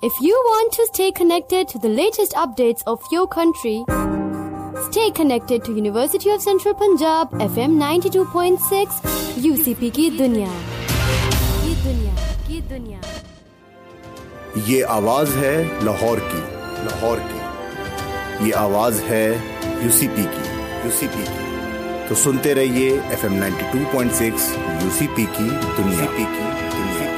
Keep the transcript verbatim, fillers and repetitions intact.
If you want to stay connected to the latest updates of your country, stay connected to University of Central Punjab F M ninety-two point six U C P की दुनिया की दुनिया की दुनिया। ये आवाज है लाहौर की, लाहौर की। ये आवाज है यूसीपी की, यूसीपी की। तो सुनते रहिए F M ninety two point six UCP की दुनिया की